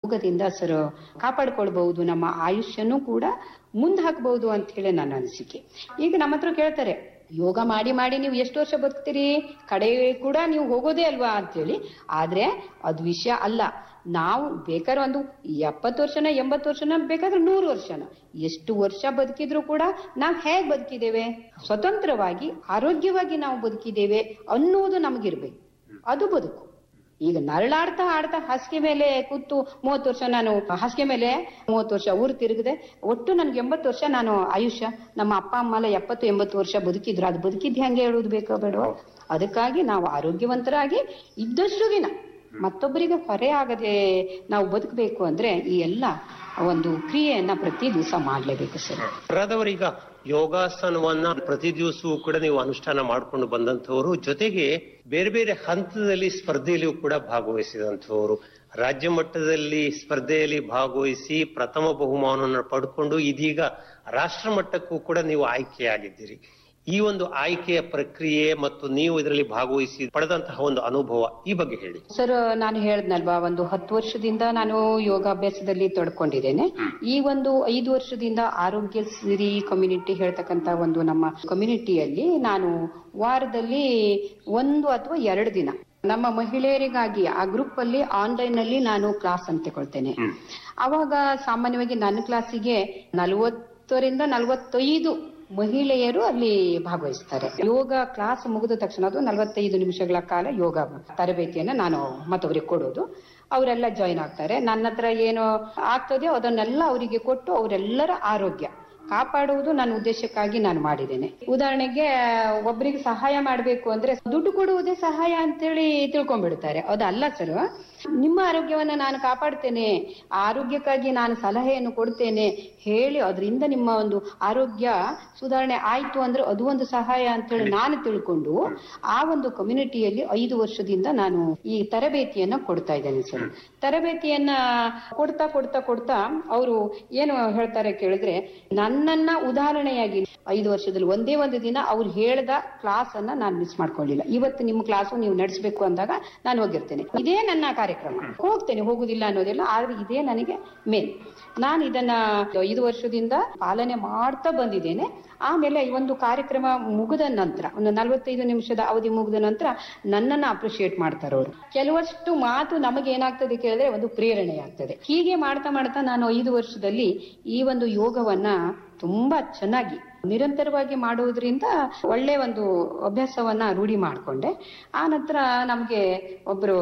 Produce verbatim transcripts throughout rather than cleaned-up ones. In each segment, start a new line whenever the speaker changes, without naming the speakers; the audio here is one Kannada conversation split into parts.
ಯೋಗದಿಂದ ಸರ್ ಕಾಪಾಡ್ಕೊಳ್ಬಹುದು, ನಮ್ಮ ಆಯುಷ್ಯನೂ ಕೂಡ ಮುಂದೆ ಹಾಕಬಹುದು ಅಂತ ಹೇಳಿ ನನ್ನ ಅನಿಸಿಕೆ. ಈಗ ನಮ್ಮ ಹತ್ರ ಕೇಳ್ತಾರೆ, ಯೋಗ ಮಾಡಿ ಮಾಡಿ ನೀವು ಎಷ್ಟು ವರ್ಷ ಬದುಕ್ತೀರಿ, ಕಡೆ ಕೂಡ ನೀವು ಹೋಗೋದೇ ಅಲ್ವಾ ಅಂತೇಳಿ. ಆದ್ರೆ ಅದು ವಿಷಯ ಅಲ್ಲ. ನಾವು ಬೇಕಾದ್ರೆ ಒಂದು ಎಪ್ಪತ್ತು ವರ್ಷನ ಎಂಬತ್ತು ವರ್ಷನ ಬೇಕಾದ್ರೆ ನೂರು ವರ್ಷನ ಎಷ್ಟು ವರ್ಷ ಬದುಕಿದ್ರು ಕೂಡ ನಾವು ಹೇಗ್ ಬದುಕಿದ್ದೇವೆ, ಸ್ವತಂತ್ರವಾಗಿ ಆರೋಗ್ಯವಾಗಿ ನಾವು ಬದುಕಿದ್ದೇವೆ ಅನ್ನೋದು ನಮಗಿರ್ಬೇಕು. ಅದು ಬದುಕು. ಈಗ ನರಳಾಡ್ತಾ ಆಡ್ತಾ ಹಾಸಿಗೆ ಮೇಲೆ ಕೂತು ಮೂವತ್ತು ವರ್ಷ ನಾನು ಹಾಸಿಗೆ ಮೇಲೆ ಮೂವತ್ತು ವರ್ಷ ಊರು ತಿರುಗಿದೆ, ಒಟ್ಟು ನನ್ಗೆ ಎಂಬತ್ತು ವರ್ಷ ನಾನು ಆಯುಷ್ಯ. ನಮ್ಮ ಅಪ್ಪ ಅಮ್ಮ ಎಲ್ಲ ಎಪ್ಪತ್ತು ಎಂಬತ್ತು ವರ್ಷ ಬದುಕಿದ್ರು, ಅದು ಬದುಕಿದ್ ಹೆಂಗೆ ಹೇಳುವುದು ಬೇಕೋ ಬೇಡವೋ. ಅದಕ್ಕಾಗಿ ನಾವು ಆರೋಗ್ಯವಂತರಾಗಿ ಇದ್ದಷ್ಟು ದಿನ ಮತ್ತೊಬ್ಬರಿಗೆ ಹೊರೆ ಆಗದೆ ನಾವು ಬದುಕಬೇಕು ಅಂದ್ರೆ ಈ ಎಲ್ಲ ಒಂದು ಕ್ರಿಯೆಯನ್ನ ಪ್ರತಿ ದಿವಸ ಮಾಡ್ಲೇಬೇಕು ಸರ್.
ರಾದವರೀಗ ಯೋಗಾಸನವನ್ನ ಪ್ರತಿ ದಿವಸವೂ ಕೂಡ ನೀವು ಅನುಷ್ಠಾನ ಮಾಡ್ಕೊಂಡು ಬಂದಂತವರು, ಜೊತೆಗೆ ಬೇರೆ ಬೇರೆ ಹಂತದಲ್ಲಿ ಸ್ಪರ್ಧೆಯಲ್ಲಿಯೂ ಕೂಡ ಭಾಗವಹಿಸಿದಂತವರು, ರಾಜ್ಯ ಮಟ್ಟದಲ್ಲಿ ಸ್ಪರ್ಧೆಯಲ್ಲಿ ಭಾಗವಹಿಸಿ ಪ್ರಥಮ ಬಹುಮಾನವನ್ನು ಪಡ್ಕೊಂಡು ಇದೀಗ ರಾಷ್ಟ್ರ ಮಟ್ಟಕ್ಕೂ ಕೂಡ ನೀವು ಆಯ್ಕೆಯಾಗಿದ್ದೀರಿ. ಈ ಒಂದು ಆಯ್ಕೆಯ ಪ್ರಕ್ರಿಯೆ ಮತ್ತು ನೀವು ಇದರಲ್ಲಿ ಭಾಗವಹಿಸಿ ಪಡೆದಂತಹ ಒಂದು ಅನುಭವ, ಈ ಬಗ್ಗೆ ಹೇಳಿ
ಸರ್. ನಾನು ಹೇಳ್ದಲ್ವಾ, ಒಂದು ಹತ್ತು ವರ್ಷದಿಂದ ನಾನು ಯೋಗಾಭ್ಯಾಸದಲ್ಲಿ ತೊಡ್ಕೊಂಡಿದ್ದೇನೆ. ಈ ಒಂದು ಐದು ವರ್ಷದಿಂದ ಆರೋಗ್ಯ ಸಿರಿ ಕಮ್ಯುನಿಟಿ ಹೇಳ್ತಕ್ಕಂತ ಒಂದು ನಮ್ಮ ಕಮ್ಯುನಿಟಿಯಲ್ಲಿ ನಾನು ವಾರದಲ್ಲಿ ಒಂದು ಅಥವಾ ಎರಡು ದಿನ ನಮ್ಮ ಮಹಿಳೆಯರಿಗಾಗಿ ಆ ಗ್ರೂಪ್ ಅಲ್ಲಿ ಆನ್ಲೈನ್ ಅಲ್ಲಿ ನಾನು ಕ್ಲಾಸ್ ಅಂತ ತಗೊಳ್ತೇನೆ. ಅವಾಗ ಸಾಮಾನ್ಯವಾಗಿ ನನ್ನ ಕ್ಲಾಸಿಗೆ ನಲವತ್ತರಿಂದ ನಲವತ್ತೈದು ಮಹಿಳೆಯರು ಅಲ್ಲಿ ಭಾಗವಹಿಸ್ತಾರೆ. ಯೋಗ ಕ್ಲಾಸ್ ಮುಗಿದ ತಕ್ಷಣ ಅದು ನಲವತ್ತೈದು ನಿಮಿಷಗಳ ಕಾಲ ಯೋಗ ತರಬೇತಿಯನ್ನ ನಾನು ಮತ್ತೊಬ್ಬರಿಗೆ ಕೊಡೋದು. ಅವರೆಲ್ಲ ಜಾಯಿನ್ ಆಗ್ತಾರೆ. ನನ್ನ ಹತ್ರ ಏನು ಆಗ್ತದೆಯೋ ಅದನ್ನೆಲ್ಲ ಅವರಿಗೆ ಕೊಟ್ಟು ಅವರೆಲ್ಲರ ಆರೋಗ್ಯ ಕಾಪಾಡುವುದು ನನ್ನ ಉದ್ದೇಶಕ್ಕಾಗಿ ನಾನು ಮಾಡಿದ್ದೇನೆ. ಉದಾಹರಣೆಗೆ ಒಬ್ಬರಿಗೆ ಸಹಾಯ ಮಾಡಬೇಕು ಅಂದ್ರೆ ದುಡ್ಡು ಕೊಡುವುದೇ ಸಹಾಯ ಅಂತೇಳಿ ತಿಳ್ಕೊಂಡ್ಬಿಡ್ತಾರೆ. ಅದಲ್ಲ ಸರ್. ನಿಮ್ಮ ಆರೋಗ್ಯವನ್ನ ನಾನು ಕಾಪಾಡ್ತೇನೆ, ಆರೋಗ್ಯಕ್ಕಾಗಿ ನಾನು ಸಲಹೆಯನ್ನು ಕೊಡ್ತೇನೆ ಹೇಳಿ ಅದರಿಂದ ನಿಮ್ಮ ಒಂದು ಆರೋಗ್ಯ ಸುಧಾರಣೆ ಆಯ್ತು ಅಂದ್ರೆ ಅದು ಒಂದು ಸಹಾಯ ಅಂತೇಳಿ ನಾನು ತಿಳ್ಕೊಂಡು ಆ ಒಂದು ಕಮ್ಯುನಿಟಿಯಲ್ಲಿ ಐದು ವರ್ಷದಿಂದ ನಾನು ಈ ತರಬೇತಿಯನ್ನ ಕೊಡ್ತಾ ಇದ್ದೇನೆ ಸರ್. ತರಬೇತಿಯನ್ನ ಕೊಡ್ತಾ ಕೊಡ್ತಾ ಕೊಡ್ತಾ ಅವರು ಏನು ಹೇಳ್ತಾರೆ ಕೇಳಿದ್ರೆ, ನನ್ನನ್ನ ಉದಾಹರಣೆಯಾಗಿ ಐದು ವರ್ಷದಲ್ಲಿ ಒಂದೇ ಒಂದು ದಿನ ಅವ್ರು ಹೇಳ್ದ ಕ್ಲಾಸ್ ಅನ್ನ ನಾನು ಮಿಸ್ ಮಾಡ್ಕೊಳ್ಳಿಲ್ಲ. ಇವತ್ತು ನಿಮ್ಮ ಕ್ಲಾಸು ನೀವು ನಡೆಸಬೇಕು ಅಂದಾಗ ನಾನು ಹೋಗಿರ್ತೇನೆ. ಇದೇ ನನ್ನ ಕಾರ್ಯಕ್ರಮ, ಹೋಗ್ತೇನೆ, ಹೋಗುದಿಲ್ಲ ಅನ್ನೋದಿಲ್ಲ. ಆದ್ರೆ ಇದೇ ನನಗೆ ಮೇನ್. ನಾನು ಇದನ್ನ ಐದು ವರ್ಷದಿಂದ ಪಾಲನೆ ಮಾಡ್ತಾ ಬಂದಿದ್ದೇನೆ. ಆಮೇಲೆ ಈ ಒಂದು ಕಾರ್ಯಕ್ರಮ ಮುಗಿದ ನಂತರ ಒಂದು ನಲವತ್ತೈದು ನಿಮಿಷದ ಅವಧಿ ಮುಗಿದ ನಂತರ ನನ್ನನ್ನ ಅಪ್ರಿಶಿಯೇಟ್ ಮಾಡ್ತಾರೆ ಅವರು. ಕೆಲವಷ್ಟು ಮಾತು ನಮಗೆ ಏನಾಗ್ತದೆ ಕೇಳಿದ್ರೆ ಒಂದು ಪ್ರೇರಣೆ ಆಗ್ತದೆ. ಹೀಗೆ ಮಾಡ್ತಾ ಮಾಡ್ತಾ ನಾನು ಐದು ವರ್ಷದಲ್ಲಿ ಈ ಒಂದು ಯೋಗವನ್ನ ತುಂಬಾ ಚೆನ್ನಾಗಿ ನಿರಂತರವಾಗಿ ಮಾಡುವುದರಿಂದ ಒಳ್ಳೆ ಒಂದು ಅಭ್ಯಾಸವನ್ನ ರೂಢಿ ಮಾಡ್ಕೊಂಡೆ. ಆ ನಂತರ ನಮ್ಗೆ ಒಬ್ರು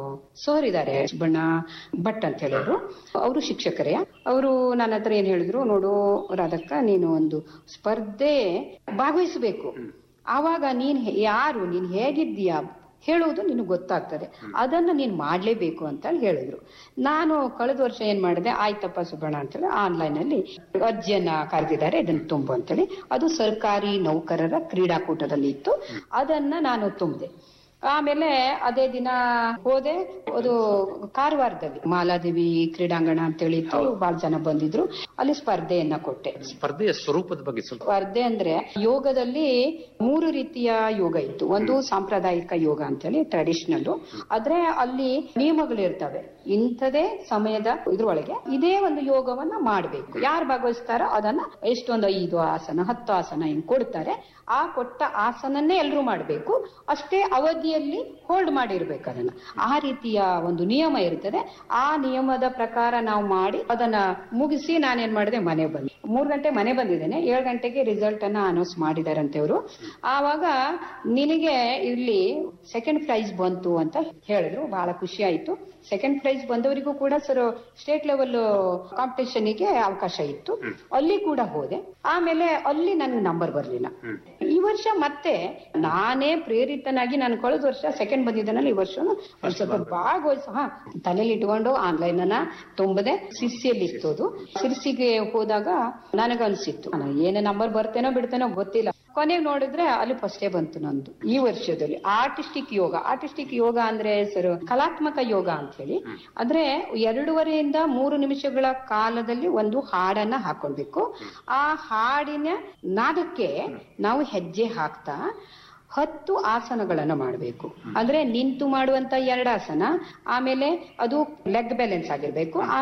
ಸರ್ ಇದ್ದಾರೆ, ಬಣ್ಣ ಭಟ್ ಅಂತ ಹೇಳಿದ್ರು. ಅವರು ಶಿಕ್ಷಕರೇ. ಅವರು ನನ್ನ ಹತ್ರ ಏನ್ ಹೇಳಿದ್ರು, ನೋಡು ರಾಧಕ್ಕ, ನೀನು ಒಂದು ಸ್ಪರ್ಧೆ ಭಾಗವಹಿಸಬೇಕು. ಆವಾಗ ನೀನ್ ಯಾರು, ನೀನ್ ಹೇಗಿದ್ದೀಯಾ ಹೇಳುವುದು ನಿನಗೆ ಗೊತ್ತಾಗ್ತದೆ, ಅದನ್ನ ನೀನ್ ಮಾಡ್ಲೇಬೇಕು ಅಂತ ಹೇಳಿದ್ರು. ನಾನು ಕಳೆದ ವರ್ಷ ಏನ್ ಮಾಡಿದೆ, ಆಯ್ತಪ್ಪ ಸುಬ್ಬಣ್ಣ ಅಂತೇಳಿ ಆನ್ಲೈನ್ ಅಲ್ಲಿ ಅರ್ಜಿಯನ್ನ ಕರೆದಿದ್ದಾರೆ, ಇದನ್ನ ತುಂಬು ಅಂತೇಳಿ. ಅದು ಸರ್ಕಾರಿ ನೌಕರರ ಕ್ರೀಡಾಕೂಟದಲ್ಲಿ ಇತ್ತು. ಅದನ್ನ ನಾನು ತುಂಬಿದೆ. ಆಮೇಲೆ ಅದೇ ದಿನ ಹೋದೆ. ಅದು ಕಾರವಾರದಲ್ಲಿ ಮಾಲಾದೇವಿ ಕ್ರೀಡಾಂಗಣ ಅಂತೇಳಿ ಇತ್ತು. ಬಹಳ ಜನ ಬಂದಿದ್ರು. ಅಲ್ಲಿ ಸ್ಪರ್ಧೆಯನ್ನ ಕೊಟ್ಟೆ.
ಸ್ಪರ್ಧೆಯ ಸ್ವರೂಪದ ಬಗ್ಗೆ
ಸ್ಪರ್ಧೆ ಅಂದ್ರೆ ಯೋಗದಲ್ಲಿ ಮೂರು ರೀತಿಯ ಯೋಗ ಇತ್ತು. ಒಂದು ಸಾಂಪ್ರದಾಯಿಕ ಯೋಗ ಅಂತೇಳಿ ಟ್ರೆಡಿಷನಲ್. ಆದ್ರೆ ಅಲ್ಲಿ ನಿಯಮಗಳಿರ್ತವೆ. ಇಂಥದೇ ಸಮಯದ ಇದ್ರೊಳಗೆ ಇದೇ ಒಂದು ಯೋಗವನ್ನ ಮಾಡ್ಬೇಕು. ಯಾರು ಭಾಗವಹಿಸ್ತಾರೋ ಅದನ್ನ ಎಷ್ಟೊಂದು ಐದು ಆಸನ ಹತ್ತು ಆಸನ ಹಿಂಗ್ ಕೊಡ್ತಾರೆ. ಆ ಕೊಟ್ಟ ಆಸನನ್ನೇ ಎಲ್ರೂ ಮಾಡ್ಬೇಕು. ಅಷ್ಟೇ ಅವಧಿಯಲ್ಲಿ ಹೋಲ್ಡ್ ಮಾಡಿರ್ಬೇಕು ಅದನ್ನ. ಆ ರೀತಿಯ ಒಂದು ನಿಯಮ ಇರ್ತದೆ. ಆ ನಿಯಮದ ಪ್ರಕಾರ ನಾವು ಮಾಡಿ ಅದನ್ನ ಮುಗಿಸಿ ನಾನೇನ್ ಮಾಡಿದೆ, ಮನೆ ಬಂದೆ. ಮೂರ್ ಗಂಟೆ ಮನೆ ಬಂದಿದ್ದೇನೆ. ಏಳು ಗಂಟೆಗೆ ರಿಸಲ್ಟ್ ಅನ್ನ ಅನೌನ್ಸ್ ಮಾಡಿದಾರಂತೆ ಅವರು. ಆವಾಗ ನಿನಗೆ ಇಲ್ಲಿ ಸೆಕೆಂಡ್ ಪ್ರೈಸ್ ಬಂತು ಅಂತ ಹೇಳಿದ್ರು. ಬಹಳ ಖುಷಿ ಆಯ್ತು. ಸೆಕೆಂಡ್ ಪ್ರೈಸ್ ಬಂದವರಿಗೂ ಕೂಡ ಸರ್ ಸ್ಟೇಟ್ ಲೆವೆಲ್ ಕಾಂಪಿಟೇಷನ್ ಗೆ ಅವಕಾಶ ಇತ್ತು. ಅಲ್ಲಿ ಕೂಡ ಹೋದೆ. ಆಮೇಲೆ ಅಲ್ಲಿ ನನ್ಗೆ ನಂಬರ್ ಬರ್ಲಿಲ್ಲ. ಈ ವರ್ಷ ಮತ್ತೆ ನಾನೇ ಪ್ರೇರಿತನಾಗಿ, ನಾನು ಕಳೆದ ವರ್ಷ ಸೆಕೆಂಡ್ ಬಂದಿದ್ದಾನಲ್ಲ, ಈ ವರ್ಷ ಸ್ವಲ್ಪ ಭಾಗವಹಿಸ ಹಾ ತಲೆಯಲ್ಲಿ ಇಟ್ಕೊಂಡು ಆನ್ಲೈನ್ ಅನ್ನ ತುಂಬದೆ. ಸಿರ್ಸಿಯಲ್ಲಿ ಇತ್ತು. ಸಿರ್ಸಿಗೆ ಹೋದಾಗ ನನಗನ್ಸಿತ್ತು, ಏನೇ ನಂಬರ್ ಬರ್ತೇನೋ ಬಿಡ್ತೇನೋ ಗೊತ್ತಿಲ್ಲ. ಕೊನೆಗೆ ನೋಡಿದ್ರೆ ಅಲ್ಲಿ ಫಸ್ಟೇ ಬಂತು ನಂದು ಈ ವರ್ಷದಲ್ಲಿ. ಆರ್ಟಿಸ್ಟಿಕ್ ಯೋಗ. ಆರ್ಟಿಸ್ಟಿಕ್ ಯೋಗ ಅಂದ್ರೆ ಸರ್ ಕಲಾತ್ಮಕ ಯೋಗ ಅಂತ ಹೇಳಿ. ಅಂದ್ರೆ ಎರಡೂವರೆಯಿಂದ ಮೂರು ನಿಮಿಷಗಳ ಕಾಲದಲ್ಲಿ ಒಂದು ಹಾಡನ್ನ ಹಾಕೊಳ್ಬೇಕು. ಆ ಹಾಡಿನ ನಾದಕ್ಕೆ ನಾವು ಹೆಜ್ಜೆ ಹಾಕ್ತಾ ಹತ್ತು ಆಸನಗಳನ್ನ ಮಾಡಬೇಕು. ಅಂದ್ರೆ ನಿಂತು ಮಾಡುವಂತ ಎರಡು ಆಸನ, ಆಮೇಲೆ ಅದು ಲೆಗ್ ಬ್ಯಾಲೆನ್ಸ್ ಆಗಿರ್ಬೇಕು.